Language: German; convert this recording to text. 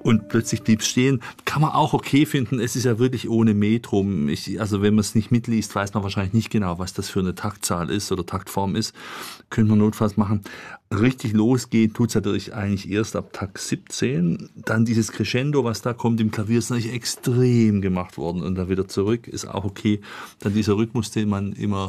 und plötzlich blieb es stehen. Kann man auch okay finden. Es ist ja wirklich ohne Metrum. Also wenn man es nicht mitliest, weiß man wahrscheinlich nicht genau, was das für eine Taktzahl ist oder Taktform ist. Können wir notfalls machen. Richtig losgehen tut es natürlich eigentlich erst ab Takt 17. Dann dieses Crescendo, was da kommt im Klavier, ist natürlich extrem gemacht worden. Und dann wieder zurück, ist auch okay. Dann dieser Rhythmus, den man immer